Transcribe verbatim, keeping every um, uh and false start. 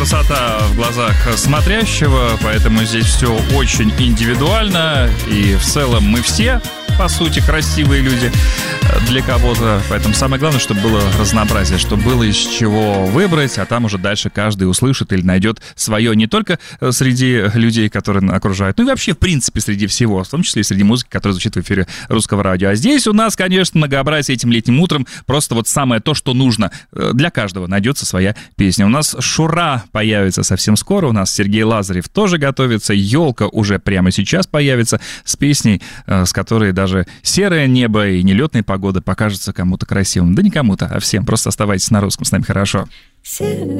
красота в глазах смотрящего, поэтому здесь все очень индивидуально, и в целом мы все, по сути, красивые люди для кого-то. Поэтому самое главное, чтобы было разнообразие, чтобы было из чего выбрать, а там уже дальше каждый услышит или найдет свое не только среди людей, которые окружают, ну и вообще, в принципе, среди всего, в том числе и среди музыки, которая звучит в эфире Русского радио. А здесь у нас, конечно, многообразие этим летним утром, просто вот самое то, что нужно. Для каждого найдется своя песня. У нас Шура появится совсем скоро, у нас Сергей Лазарев тоже готовится, Елка уже прямо сейчас появится с песней, с которой даже серое небо и нелетная погода покажется кому-то красивым. Да не кому-то, а всем. Просто оставайтесь на русском, с нами хорошо.